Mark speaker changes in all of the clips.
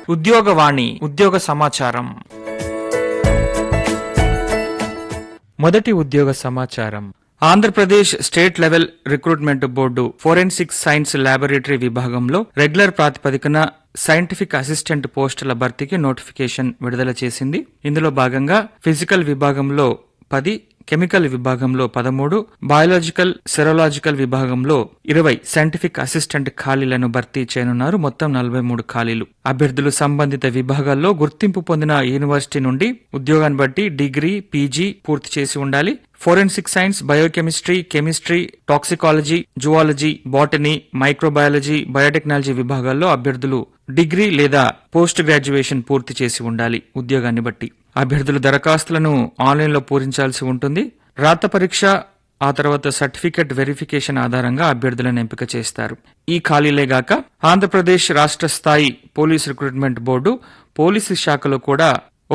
Speaker 1: ఉద్యోగవాణి ఉద్యోగ సమాచారం. మొదటి ఉద్యోగ సమాచారం. Andhra Pradesh state level recruitment board forensic science laboratory విభాగంలో రెగ్యులర్ ప్రాతిపదికన సైంటిఫిక్ అసిస్టెంట్ పోస్టుల భర్తీకి నోటిఫికేషన్ విడుదల చేసింది. ఇందులో భాగంగా ఫిజికల్ విభాగంలో 10, కెమికల్ విభాగంలో 13, బయాలజికల్ సెరోలాజికల్ విభాగంలో 20 సైంటిఫిక్ అసిస్టెంట్ ఖాళీలను భర్తీ చేయనున్నారు. మొత్తం 43 ఖాళీలు. అభ్యర్థులు సంబంధిత విభాగాల్లో గుర్తింపు పొందిన యూనివర్సిటీ నుండి ఉద్యోగాన్ని బట్టి డిగ్రీ, పీజీ పూర్తి చేసి ఉండాలి. Forensic science, biochemistry, chemistry, toxicology, zoology, botany, microbiology, biotechnology విభాగాల్లో అభ్యర్థులు డిగ్రీ లేదా పోస్ట్ గ్రాడ్యుయేషన్ పూర్తి చేసి ఉండాలి. ఉద్యోగాన్ని బట్టి అభ్యర్థులు దరఖాస్తులను ఆన్లైన్లో పూరించాల్సి ఉంటుంది. రాత పరీక్ష, ఆ తర్వాత సర్టిఫికెట్ వెరిఫికేషన్ ఆధారంగా అభ్యర్థులను ఎంపిక చేస్తారు. ఈ ఖాళీలేగాక ఆంధ్రప్రదేశ్ రాష్ట్ర స్థాయి పోలీస్ రిక్రూట్మెంట్ బోర్డు పోలీసు శాఖలో కూడా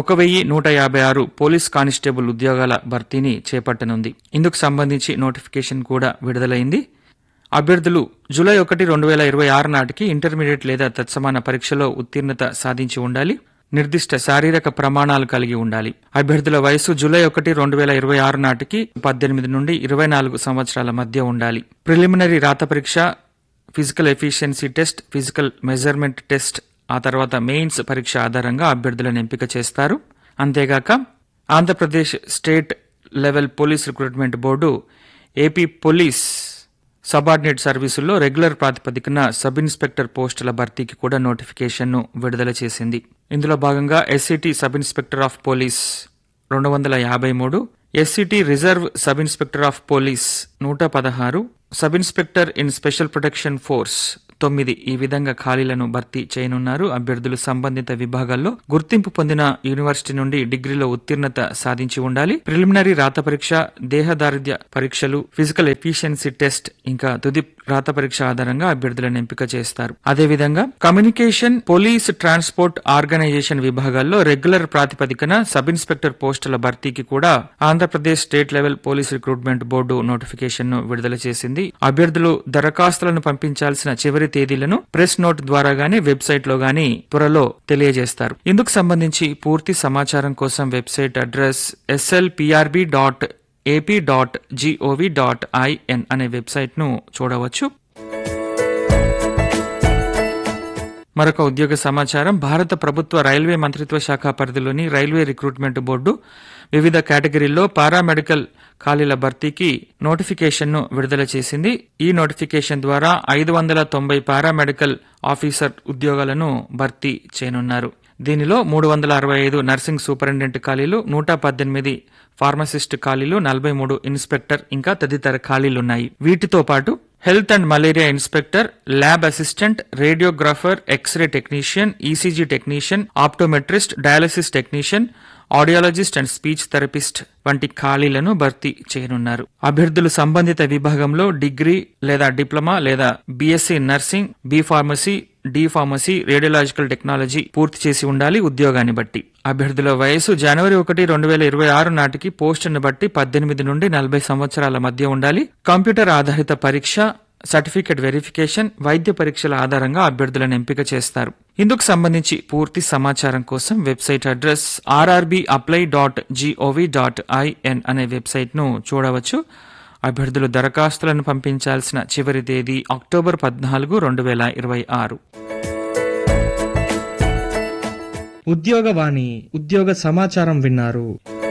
Speaker 1: 1156 పోలీస్ కానిస్టేబుల్ ఉద్యోగాల భర్తీని చేపట్టనుంది. ఇందుకు సంబంధించి నోటిఫికేషన్ కూడా విడుదలైంది. అభ్యర్థులు జూలై 1, 2026 నాటికి ఇంటర్మీడియట్ లేదా తత్సమాన పరీక్షలో ఉత్తీర్ణత సాధించి ఉండాలి. నిర్దిష్ట శారీరక ప్రమాణాలు కలిగి ఉండాలి. అభ్యర్థుల వయసు జూలై 1, 2026 నాటికి 18 నుండి 24 సంవత్సరాల మధ్య ఉండాలి. ప్రిలిమినరీ రాత పరీక్ష, physical efficiency test, physical measurement test, ఆ తర్వాత మెయిన్స్ పరీక్ష ఆధారంగా అభ్యర్థులను ఎంపిక చేస్తారు. అంతేగాక Andhra Pradesh state level police recruitment board AP police subordinate సర్వీసుల్లో regular ప్రాతిపదికన సబ్ ఇన్స్పెక్టర్ పోస్టుల భర్తీకి కూడా నోటిఫికేషన్ను విడుదల చేసింది. ఇందులో భాగంగా SCT sub inspector of police 253, SCT reserve sub inspector of police 116, sub inspector in special protection force 9 ఈ విధంగా ఖాళీలను భర్తీ చేయనున్నారు. అభ్యర్థులు సంబంధిత విభాగాల్లో గుర్తింపు పొందిన యూనివర్సిటీ నుండి డిగ్రీలో ఉత్తీర్ణత సాధించి ఉండాలి. ప్రిలిమినరీ రాత పరీక్ష, దేహదారుఢ్య పరీక్షలు, ఫిజికల్ ఎఫిషియన్సీ టెస్ట్, ఇంకా తుది రాత పరీక్ష ఆధారంగా అభ్యర్థులను ఎంపిక చేస్తారు. అదేవిధంగా కమ్యూనికేషన్, పోలీస్ ట్రాన్స్పోర్ట్ ఆర్గనైజేషన్ విభాగాల్లో రెగ్యులర్ ప్రాతిపదికన సబ్ ఇన్స్పెక్టర్ పోస్టుల భర్తీకి కూడా Andhra Pradesh state level police recruitment board notification ను విడుదల చేసింది. అభ్యర్థులు దరఖాస్తులను పంపించాల్సిన చివరి తేదీలను ప్రెస్ నోట్ ద్వారా గానీ వెబ్సైట్ లో గానీ త్వరలో తెలియజేస్తారు. ఇందుకు సంబంధించి పూర్తి సమాచారం కోసం వెబ్సైట్ అడ్రస్ slprb.ap.gov.in అనే వెబ్సైట్ ను చూడవచ్చు. మరొక ఉద్యోగ సమాచారం. భారత ప్రభుత్వ రైల్వే మంత్రిత్వ శాఖ పరిధిలోని రైల్వే రిక్రూట్మెంట్ బోర్డు వివిధ కేటగిరీల్లో పారామెడికల్ ఖాళీల భర్తీకి నోటిఫికేషన్ను విడుదల చేసింది. ఈ నోటిఫికేషన్ ద్వారా 590 పారామెడికల్ ఆఫీసర్ ఉద్యోగాలను భర్తీ చేయనున్నారు. దీనిలో 365 నర్సింగ్ సూపరింటెండెంట్ ఖాళీలు, 118 ఫార్మసిస్ట్ ఖాళీలు, 43 ఇన్స్పెక్టర్ ఇంకా తదితర ఖాళీలున్నాయి. వీటితో పాటు health and malaria inspector, lab assistant, radiographer, x ray technician, ECG technician, optometrist, dialysis technician, audiologist and speech therapist వంటి ఖాళీలను భర్తీ చేయనున్నారు. అభ్యర్థులు సంబంధిత విభాగంలో డిగ్రీ లేదా డిప్లొమా లేదా BSc nursing, B pharmacy, D pharmacy, radiological technology పూర్తి చేసి ఉండాలి. ఉద్యోగాన్ని బట్టి అభ్యర్థుల వయసు జనవరి 1, 2026 నాటికి పోస్టును బట్టి 18 నుండి 40 సంవత్సరాల మధ్య ఉండాలి. కంప్యూటర్ ఆధారిత పరీక్ష, సర్టిఫికెట్ వెరిఫికేషన్, వైద్య పరీక్షల ఆధారంగా అభ్యర్థులను ఎంపిక చేస్తారు. ఇందుకు సంబంధించి పూర్తి సమాచారం కోసం వెబ్సైట్ అడ్రస్ rrbapply.gov.in అనే వెబ్సైట్ ను చూడవచ్చు. అభ్యర్థులు దరఖాస్తులను పంపించాల్సిన చివరి తేదీ అక్టోబర్ 14, 2026.
Speaker 2: ఉద్యోగవాణి ఉద్యోగ సమాచారం విన్నారు.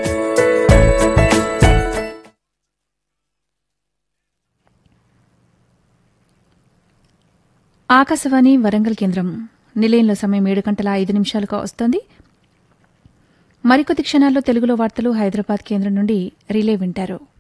Speaker 3: ఆకాశవాణి వరంగల్ కేంద్రం. నిలయంలో సమయం 7:05 వస్తోంది. మరికొద్ది క్షణాల్లో తెలుగులో వార్తలు హైదరాబాద్ కేంద్రం నుండి రిలే వింటారు.